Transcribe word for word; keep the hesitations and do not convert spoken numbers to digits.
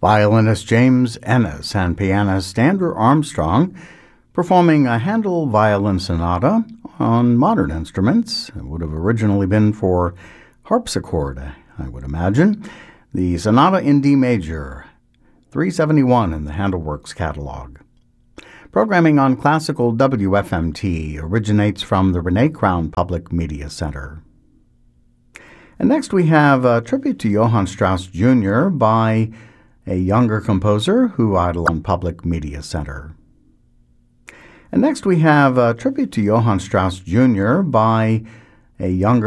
violinist James Ennis and pianist Andrew Armstrong performing a Handel violin sonata on modern instruments. It would have originally been for harpsichord, I would imagine. The Sonata in D Major, three seventy-one in the HandelWorks catalog. Programming on Classical W F M T originates from the Renee Crown Public Media Center. And next we have a tribute to Johann Strauss Junior by a younger composer who idolized on Public Media Center. And next we have a tribute to Johann Strauss Junior by a younger